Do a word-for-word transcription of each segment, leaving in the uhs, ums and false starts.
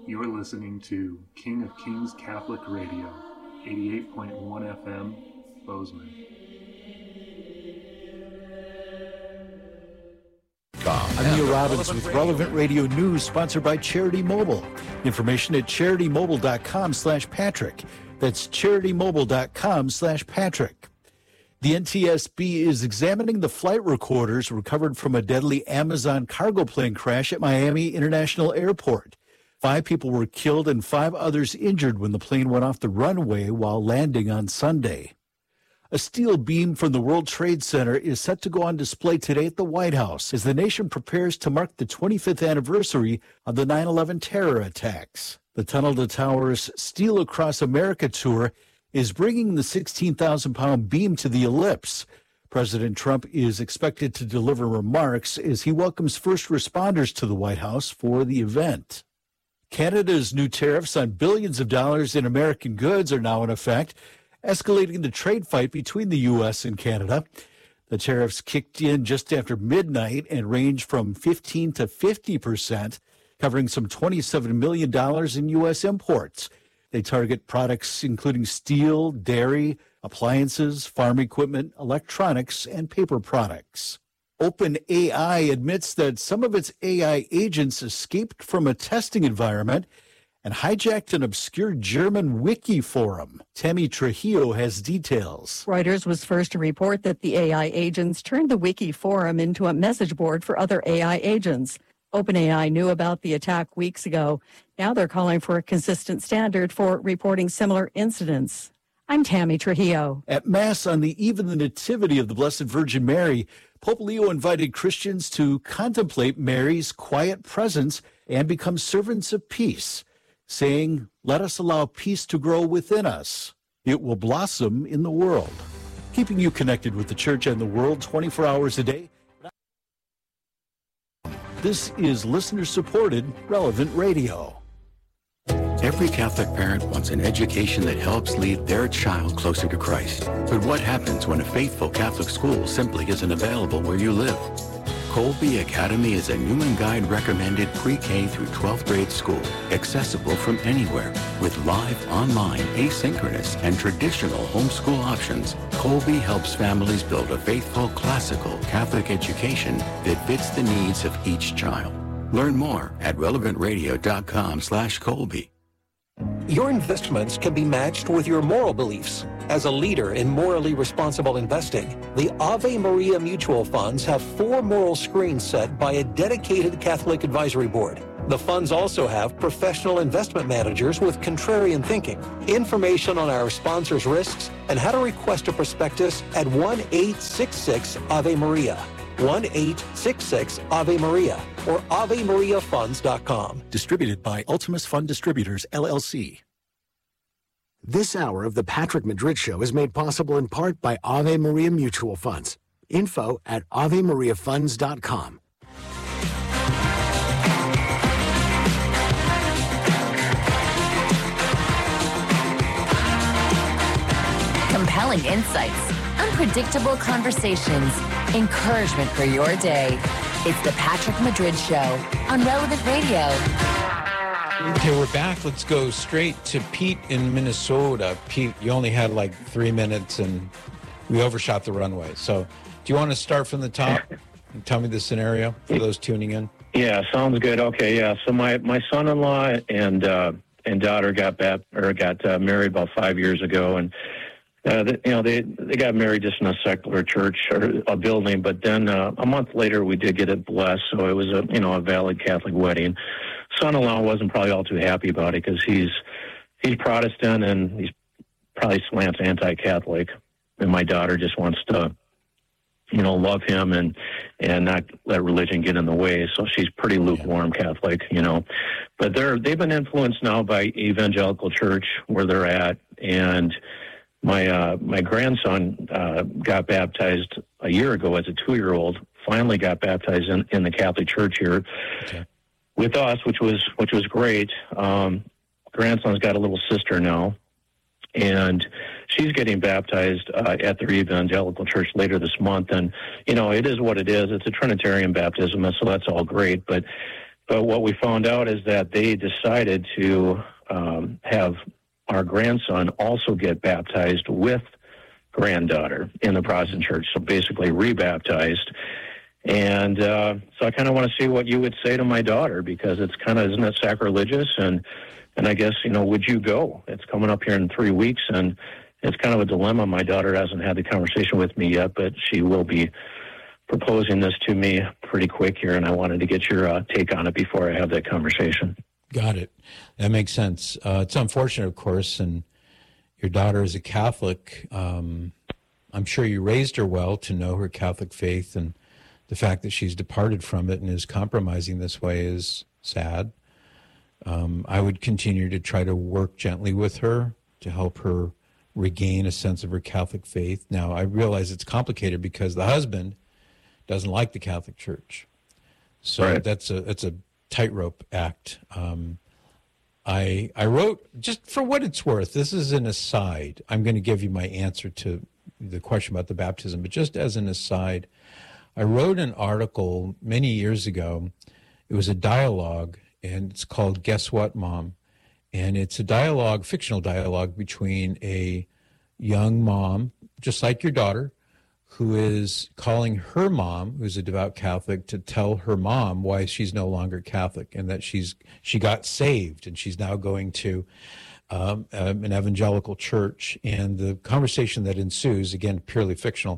You're listening to King of Kings Catholic Radio, eighty-eight point one F M, Bozeman. I'm Neil Robbins with Relevant Radio News, sponsored by Charity Mobile. Information at charitymobile.com slash Patrick. That's charitymobile.com slash Patrick. The N T S B is examining the flight recorders recovered from a deadly Amazon cargo plane crash at Miami International Airport. Five people were killed and five others injured when the plane went off the runway while landing on Sunday. A steel beam from the World Trade Center is set to go on display today at the White House as the nation prepares to mark the twenty-fifth anniversary of the nine eleven terror attacks. The Tunnel to Towers Steel Across America tour is bringing the sixteen thousand pound beam to the ellipse. President Trump is expected to deliver remarks as he welcomes first responders to the White House for the event. Canada's new tariffs on billions of dollars in American goods are now in effect, escalating the trade fight between the U S and Canada. The tariffs kicked in just after midnight and range from fifteen to fifty percent, covering some twenty-seven million dollars in U S imports. They target products including steel, dairy, appliances, farm equipment, electronics, and paper products. OpenAI admits that some of its A I agents escaped from a testing environment and hijacked an obscure German wiki forum. Tammy Trujillo has details. Reuters was first to report that the A I agents turned the wiki forum into a message board for other A I agents. OpenAI knew about the attack weeks ago. Now they're calling for a consistent standard for reporting similar incidents. I'm Tammy Trujillo. At Mass on the Eve of the Nativity of the Blessed Virgin Mary, Pope Leo invited Christians to contemplate Mary's quiet presence and become servants of peace, saying, "Let us allow peace to grow within us. It will blossom in the world." Keeping you connected with the church and the world twenty-four hours a day. This is listener-supported Relevant Radio. Every Catholic parent wants an education that helps lead their child closer to Christ. But what happens when a faithful Catholic school simply isn't available where you live? Colby Academy is a Newman Guide recommended pre-K through twelfth grade school, accessible from anywhere. With live, online, asynchronous, and traditional homeschool options, Colby helps families build a faithful, classical Catholic education that fits the needs of each child. Learn more at relevantradio.com slash Colby. Your investments can be matched with your moral beliefs. As a leader in morally responsible investing, the Ave Maria Mutual Funds have four moral screens set by a dedicated Catholic advisory board. The funds also have professional investment managers with contrarian thinking. Information on our sponsors' risks and how to request a prospectus at one eight six six Ave Maria. one eight six six Ave Maria or ave maria funds dot com. Distributed by Ultimus Fund Distributors, L L C. This hour of the Patrick Madrid Show is made possible in part by Ave Maria Mutual Funds. Info at ave maria funds dot com. Compelling insights, unpredictable conversations, encouragement for your day. It's the Patrick Madrid Show on Relevant Radio. Okay, we're back. Let's go straight to Pete in Minnesota. Pete, you only had like three minutes and we overshot the runway. So do you want to start from the top and tell me the scenario for those tuning in? Yeah, sounds good. Okay, yeah. So my, my son-in-law and uh, and daughter got bap- or got uh, married about five years ago, and Uh, they, you know, they they got married just in a secular church or a building, but then uh, a month later we did get it blessed, so it was a you know a valid Catholic wedding. Son-in-law wasn't probably all too happy about it because he's he's Protestant and he's probably slants anti-Catholic, and my daughter just wants to you know love him and and not let religion get in the way. So she's pretty lukewarm Catholic, you know. But they're they've been influenced now by evangelical church where they're at, and My uh, my grandson uh, got baptized a year ago as a two-year-old. Finally, got baptized in, in the Catholic Church here okay. with us, which was which was great. Um, grandson's got a little sister now, and she's getting baptized uh, at their evangelical church later this month. And you know, it is what it is. It's a Trinitarian baptism, so that's all great. But but what we found out is that they decided to um, have our grandson also get baptized with granddaughter in the Protestant church, so basically rebaptized. And uh, so I kind of want to see what you would say to my daughter, because it's kind of, isn't that sacrilegious? And and I guess, you know, would you go? It's coming up here in three weeks, and it's kind of a dilemma. My daughter hasn't had the conversation with me yet, but she will be proposing this to me pretty quick here, and I wanted to get your uh, take on it before I have that conversation. Got it. That makes sense. Uh, it's unfortunate, of course, and your daughter is a Catholic. Um, I'm sure you raised her well to know her Catholic faith, and the fact that she's departed from it and is compromising this way is sad. Um, I would continue to try to work gently with her to help her regain a sense of her Catholic faith. Now, I realize it's complicated because the husband doesn't like the Catholic Church. So right. that's a that's a tightrope act. Um, I I wrote, just for what it's worth, this is an aside. I'm going to give you my answer to the question about the baptism, but just as an aside, I wrote an article many years ago. It was a dialogue, and it's called Guess What, Mom? And it's a dialogue, fictional dialogue, between a young mom, just like your daughter, who is calling her mom, who's a devout Catholic, to tell her mom why she's no longer Catholic, and that she's she got saved, and she's now going to um, um, an evangelical church. And the conversation that ensues, again, purely fictional,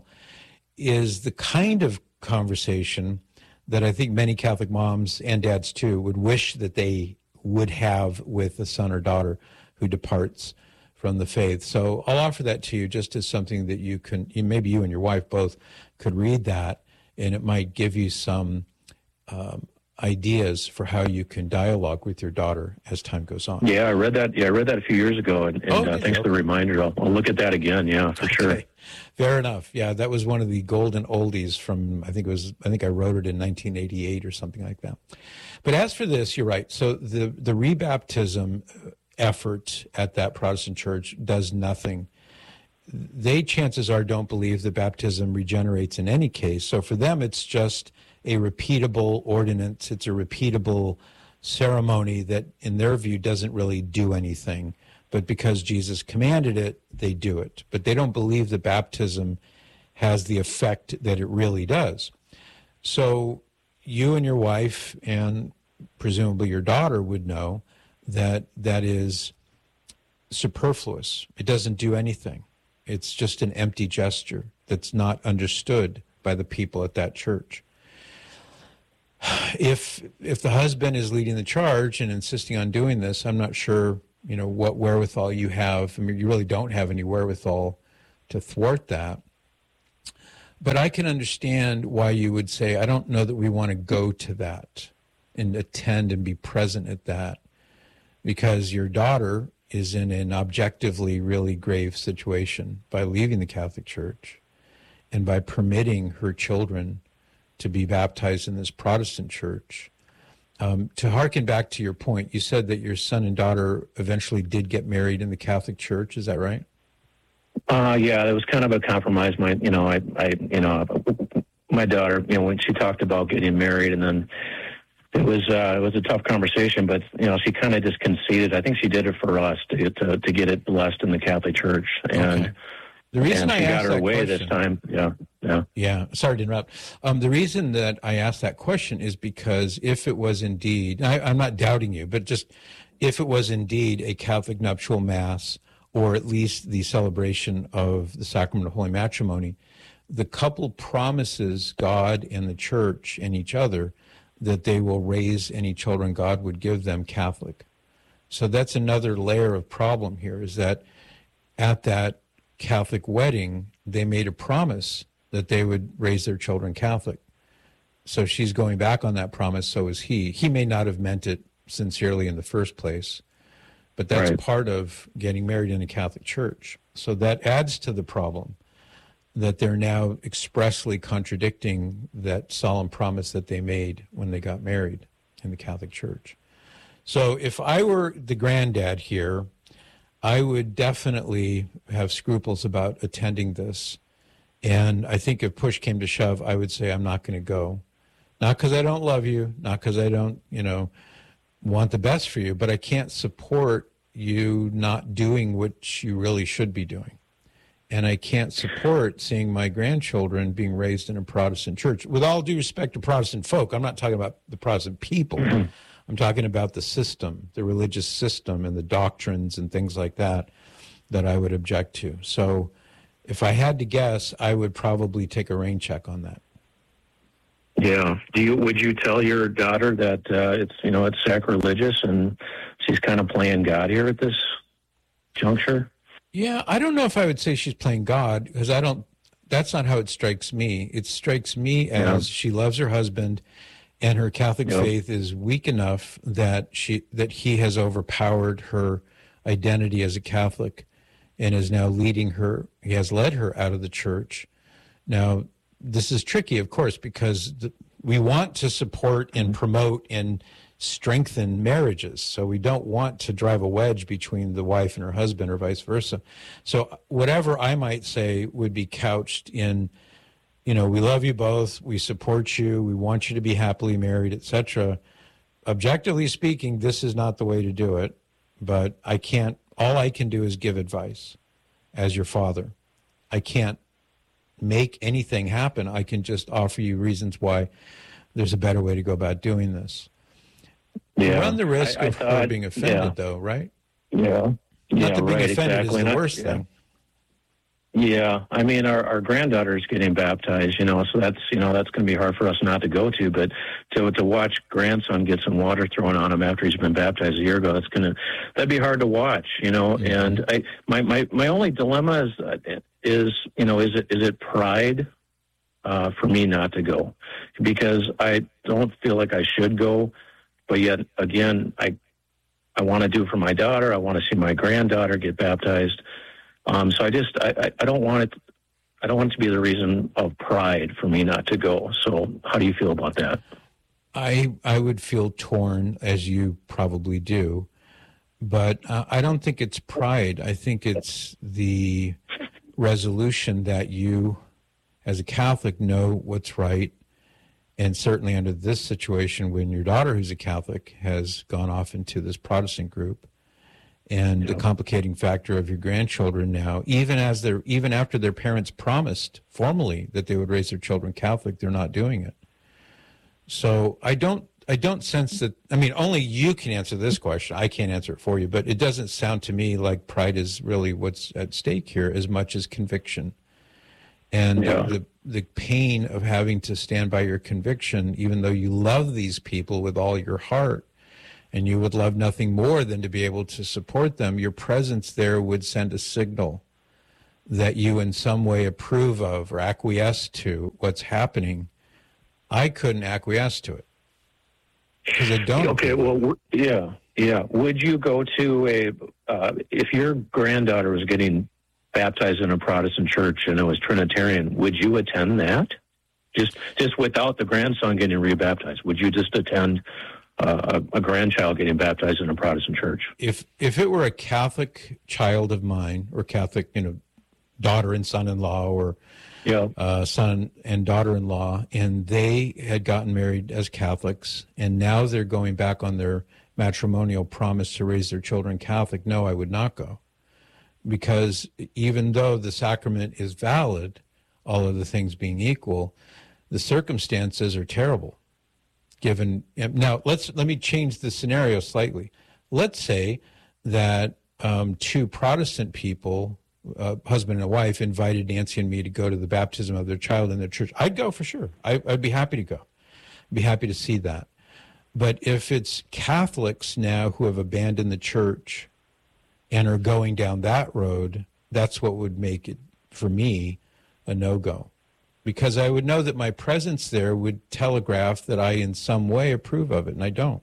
is the kind of conversation that I think many Catholic moms and dads too would wish that they would have with a son or daughter who departs from the faith. So I'll offer that to you just as something that you can, maybe you and your wife both could read that, and it might give you some um, ideas for how you can dialogue with your daughter as time goes on. Yeah, I read that. Yeah, I read that a few years ago, and, and oh, uh, thanks for the reminder. I'll, I'll look at that again. Yeah, for okay. sure. Fair enough. Yeah, that was one of the golden oldies from, I think it was, I think I wrote it in nineteen eighty-eight or something like that. But as for this, you're right. So the, the rebaptism effort at that Protestant church does nothing. They, chances are, don't believe that baptism regenerates in any case. So for them, it's just a repeatable ordinance. It's a repeatable ceremony that, in their view, doesn't really do anything. But because Jesus commanded it, they do it. But they don't believe that baptism has the effect that it really does. So you and your wife, and presumably your daughter, would know that that is superfluous. It doesn't do anything. It's just an empty gesture that's not understood by the people at that church. If if the husband is leading the charge and insisting on doing this, I'm not sure, you know, what wherewithal you have. I mean, you really don't have any wherewithal to thwart that. But I can understand why you would say, I don't know that we want to go to that and attend and be present at that, because your daughter is in an objectively really grave situation by leaving the Catholic Church and by permitting her children to be baptized in this Protestant church. Um, to hearken back to your point, you said that your son and daughter eventually did get married in the Catholic Church. Is that right? Uh, yeah, it was kind of a compromise. My, you know, I, I, you know, my daughter, you know, when she talked about getting married, and then it was, uh, it was a tough conversation, but, you know, she kind of just conceded. I think she did it for us to, to, to get it blessed in the Catholic Church. And, okay. The reason and she I got asked her that way question, this time. Yeah. Yeah. Yeah. Sorry to interrupt. Um, the reason that I asked that question is because if it was indeed, I, I'm not doubting you, but just if it was indeed a Catholic nuptial mass, or at least the celebration of the sacrament of holy matrimony, the couple promises God and the church and each other that they will raise any children God would give them Catholic. So that's another layer of problem here, is that at that Catholic wedding, they made a promise that they would raise their children Catholic. So she's going back on that promise, so is he. He may not have meant it sincerely in the first place, but that's right. part of getting married in a Catholic church. So that adds to the problem that they're now expressly contradicting that solemn promise that they made when they got married in the Catholic Church. So if I were the granddad here, I would definitely have scruples about attending this. And I think if push came to shove, I would say I'm not going to go, Not because I don't love you, not because I don't, you know, want the best for you, but I can't support you not doing what you really should be doing. And I can't support seeing my grandchildren being raised in a Protestant church. With all due respect to Protestant folk, I'm not talking about the Protestant people. Mm-hmm. I'm talking about the system, the religious system and the doctrines and things like that that I would object to. So if I had to guess, I would probably take a rain check on that. Yeah. Do you, would you tell your daughter that uh, it's, you know, it's sacrilegious and she's kind of playing God here at this juncture? Yeah, I don't know if I would say she's playing God, because I don't, that's not how it strikes me. It strikes me as yeah. she loves her husband and her Catholic yep. faith is weak enough that she, that he has overpowered her identity as a Catholic and is now leading her, he has led her out of the church. Now, this is tricky, of course, because the, we want to support and promote and strengthen marriages. So we don't want to drive a wedge between the wife and her husband or vice versa. So whatever I might say would be couched in, you know, we love you both, we support you, we want you to be happily married, et cetera. Objectively speaking, this is not the way to do it, but I can't, all I can do is give advice as your father. I can't make anything happen. I can just offer you reasons why there's a better way to go about doing this. Yeah. You run the risk I, I of thought, her being offended, yeah. though, right? Yeah. Not yeah, that being right, offended exactly. is the Not, worst yeah. thing. Yeah, I mean, our, our granddaughter is getting baptized, you know, so that's, you know, that's going to be hard for us not to go to, but to to watch grandson get some water thrown on him after he's been baptized a year ago, that's going to, that'd be hard to watch, you know, mm-hmm. and I, my, my, my only dilemma is, is, you know, is it, is it pride uh, for me not to go? Because I don't feel like I should go, but yet, again, I, I want to do it for my daughter, I want to see my granddaughter get baptized. Um, so I just, I, I don't want it, I don't want it to be the reason of pride for me not to go. So how do you feel about that? I, I would feel torn, as you probably do, but uh, I don't think it's pride. I think it's the resolution that you, as a Catholic, know what's right. And certainly under this situation, when your daughter, who's a Catholic, has gone off into this Protestant group, and yeah. the complicating factor of your grandchildren now, even as they're, even after their parents promised formally that they would raise their children Catholic, they're not doing it. So I don't, I don't sense that, I mean, only you can answer this question. I can't answer it for you, but it doesn't sound to me like pride is really what's at stake here as much as conviction. And yeah. the, the pain of having to stand by your conviction, even though you love these people with all your heart, and you would love nothing more than to be able to support them, your presence there would send a signal that you in some way approve of or acquiesce to what's happening. I couldn't acquiesce to it because I don't. Okay, well, yeah, yeah. Would you go to a, uh, if your granddaughter was getting baptized in a Protestant church and it was Trinitarian, would you attend that? Just, just without the grandson getting rebaptized, would you just attend Uh, a, a grandchild getting baptized in a Protestant church? If if it were a Catholic child of mine, or Catholic, you know, daughter and son-in-law, or yeah. uh, son and daughter-in-law, and they had gotten married as Catholics, and now they're going back on their matrimonial promise to raise their children Catholic, no, I would not go. Because even though the sacrament is valid, all of the things being equal, the circumstances are terrible. Given now, let's let me change the scenario slightly. Let's say that um, two Protestant people, uh, husband and a wife, invited Nancy and me to go to the baptism of their child in their church. I'd go for sure. I, I'd be happy to go. I'd be happy to see that. But if it's Catholics now who have abandoned the church and are going down that road, that's what would make it, for me, a no-go. Because I would know that my presence there would telegraph that I in some way approve of it, and I don't.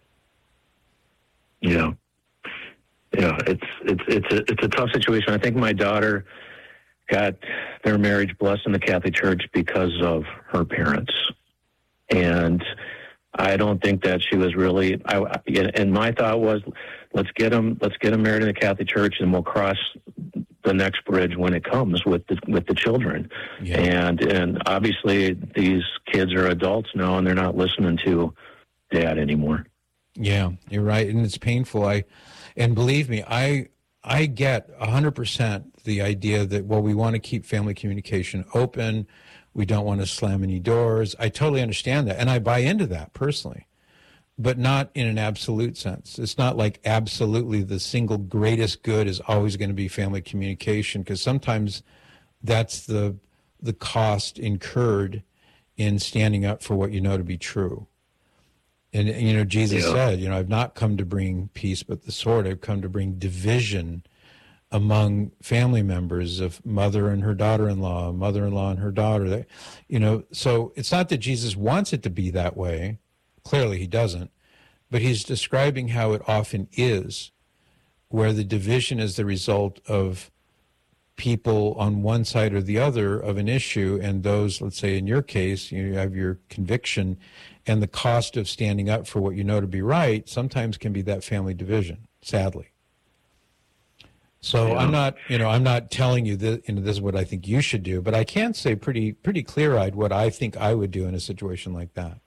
Yeah. Yeah, it's it's it's a it's a tough situation. I think my daughter got their marriage blessed in the Catholic Church because of her parents. And I don't think that she was really, I, and my thought was, let's get them, let's get them married in the Catholic Church, and we'll cross the next bridge when it comes with the with the children. Yeah. And and obviously these kids are adults now and they're not listening to dad anymore. Yeah, you're right, and it's painful. I and believe me, I I get one hundred percent the idea that, well, we want to keep family communication open. We don't want to slam any doors. I totally understand that, and I buy into that personally, but not in an absolute sense. It's not like absolutely the single greatest good is always going to be family communication, because sometimes that's the the cost incurred in standing up for what you know to be true. And, you know, Jesus yeah. said, you know, I've not come to bring peace, but the sword. I've come to bring division among family members, of mother and her daughter-in-law, mother-in-law and her daughter. They, you know, so it's not that Jesus wants it to be that way. Clearly he doesn't. But he's describing how it often is, where the division is the result of people on one side or the other of an issue, and those, let's say in your case, you have your conviction, and the cost of standing up for what you know to be right sometimes can be that family division, sadly. So yeah. I'm not, you know, I'm not telling you that, you know, this is what I think you should do, but I can say pretty, pretty clear-eyed what I think I would do in a situation like that.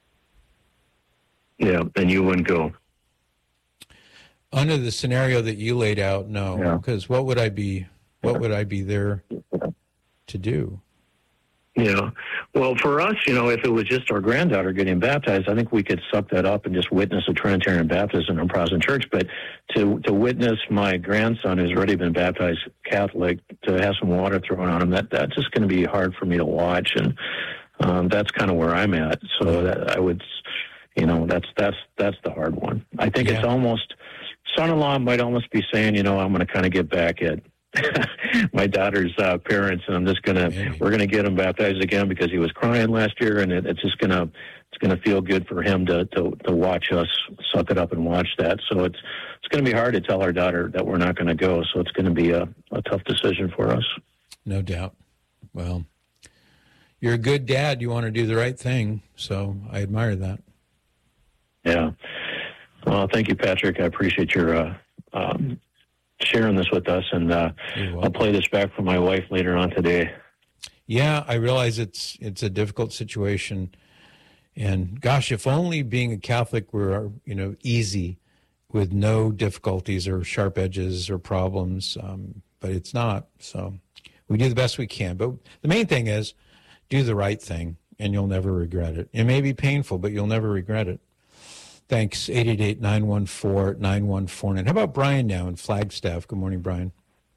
Yeah, and you wouldn't go. Under the scenario that you laid out, no, because yeah. what would I be, what would I be there to do? Yeah. Well, for us, you know, if it was just our granddaughter getting baptized, I think we could suck that up and just witness a Trinitarian baptism in Protestant church. But to to witness my grandson who's already been baptized Catholic, to have some water thrown on him, that that's just going to be hard for me to watch. And um, that's kind of where I'm at. So that I would, you know, that's that's that's the hard one. I think yeah. it's almost, son-in-law might almost be saying, you know, I'm going to kind of get back at my daughter's uh, parents, and I'm just gonna Maybe. we're gonna get him baptized again because he was crying last year, and it, it's just gonna it's gonna feel good for him to, to to watch us suck it up and watch that. So it's it's gonna be hard to tell our daughter that we're not gonna go. So it's gonna be a, a tough decision for us. No doubt. Well, you're a good dad. You want to do the right thing, so I admire that. Yeah. Well, thank you, Patrick. I appreciate your. Uh, um, sharing this with us, and uh, I'll play this back for my wife later on today. Yeah, I realize it's it's a difficult situation, and gosh, if only being a Catholic were, you know, easy, with no difficulties or sharp edges or problems, um, but it's not. So we do the best we can. But the main thing is do the right thing, and you'll never regret it. It may be painful, but you'll never regret it. Thanks, eight eight eight, nine one four, nine one four nine. How about Brian now in Flagstaff? Good morning, Brian.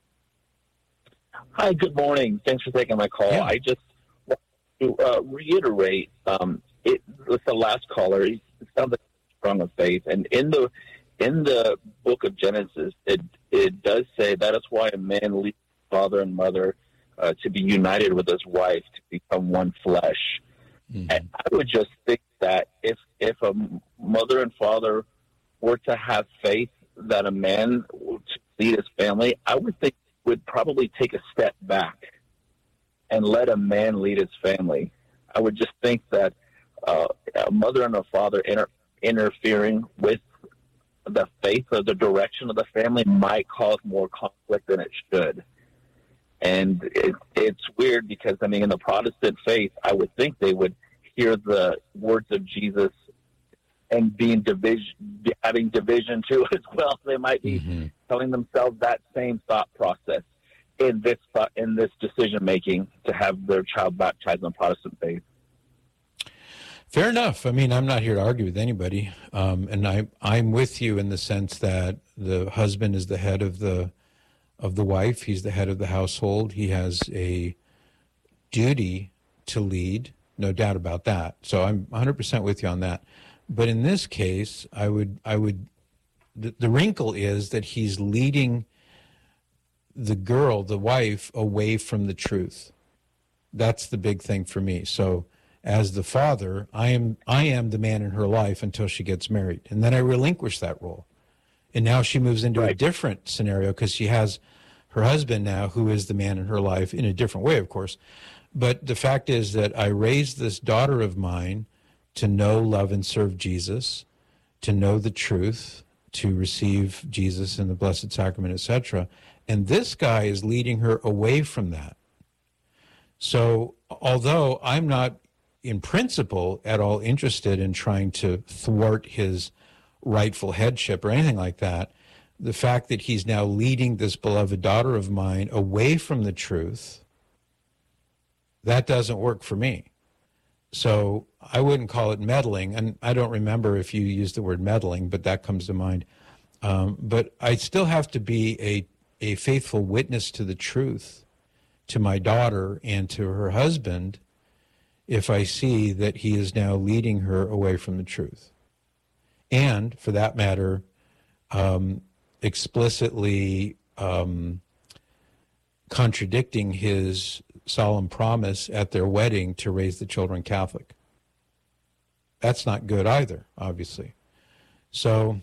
Hi, good morning. Thanks for taking my call. Yeah. I just want to uh, reiterate, um, it, with the last caller, it sounds like strong of faith. And in the in the book of Genesis, it it does say that is why a man leaves father and mother uh, to be united with his wife to become one flesh. Mm-hmm. And I would just think that if if a mother and father were to have faith that a man would lead his family, I would think would probably take a step back and let a man lead his family. I would just think that uh, a mother and a father inter- interfering with the faith or the direction of the family might cause more conflict than it should. And it, it's weird because, I mean, in the Protestant faith, I would think they would hear the words of Jesus and being division, having division too as well. They might be mm-hmm. telling themselves that same thought process in this in this decision making to have their child baptized in the Protestant faith. Fair enough. I mean, I'm not here to argue with anybody, um, and I I'm with you in the sense that the husband is the head of the of the wife. He's the head of the household. He has a duty to lead, no doubt about that. So I'm one hundred percent with you on that. But in this case, I would, I would, the, the wrinkle is that he's leading the girl, the wife, away from the truth. That's the big thing for me. So as the father, I am, I am the man in her life until she gets married. And then I relinquish that role. And now she moves into right. a different scenario because she has her husband now who is the man in her life in a different way, of course. But the fact is that I raised this daughter of mine to know, love, and serve Jesus, to know the truth, to receive Jesus in the Blessed Sacrament, et cetera. And this guy is leading her away from that. So although I'm not in principle at all interested in trying to thwart his rightful headship or anything like that, the fact that he's now leading this beloved daughter of mine away from the truth, that doesn't work for me. So I wouldn't call it meddling, and I don't remember if you used the word meddling, but that comes to mind. Um, but I still have to be a, a faithful witness to the truth, to my daughter and to her husband, if I see that he is now leading her away from the truth. And, for that matter, um, explicitly um, contradicting his solemn promise at their wedding to raise the children Catholic. That's not good either, obviously. So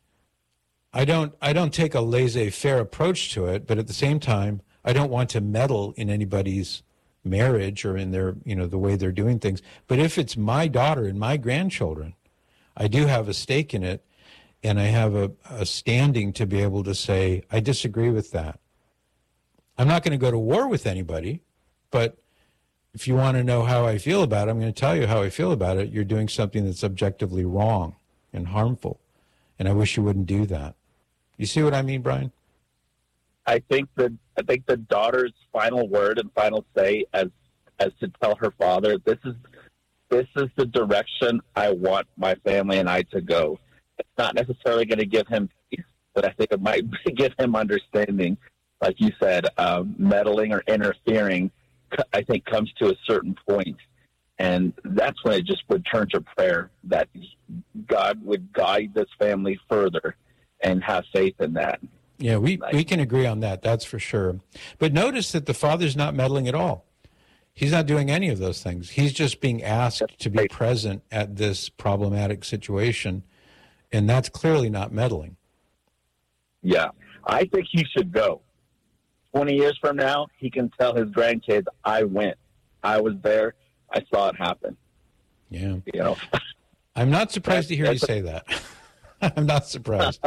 I don't I don't take a laissez-faire approach to it, but at the same time, I don't want to meddle in anybody's marriage or in their, you know, the way they're doing things. But if it's my daughter and my grandchildren, I do have a stake in it, and I have a, a standing to be able to say, I disagree with that. I'm not going to go to war with anybody, but if you want to know how I feel about it, I'm going to tell you how I feel about it. You're doing something that's objectively wrong and harmful, and I wish you wouldn't do that. You see what I mean, Brian? I think that I think the daughter's final word and final say, as as to tell her father, this is this is the direction I want my family and I to go. It's not necessarily going to give him peace, but I think it might give him understanding. Like you said, um, meddling or interfering, I think, comes to a certain point, and that's when it just would turn to prayer, that God would guide this family further, and have faith in that. Yeah, we, we can agree on that, that's for sure. But notice that the father's not meddling at all. He's not doing any of those things. He's just being asked to be present at this problematic situation, and that's clearly not meddling. Yeah, I think he should go. twenty years from now, he can tell his grandkids, I went. I was there. I saw it happen. Yeah. You know? I'm not surprised to hear you say that. I'm not surprised.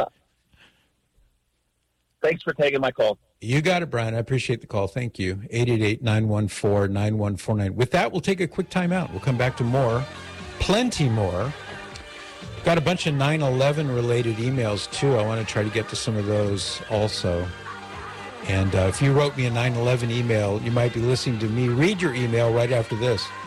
Thanks for taking my call. You got it, Brian. I appreciate the call. Thank you. eight eight eight, nine one four, nine one four nine. With that, we'll take a quick time out. We'll come back to more, plenty more. Got a bunch of nine eleven related emails, too. I want to try to get to some of those also. And uh, if you wrote me a nine eleven email, you might be listening to me read your email right after this.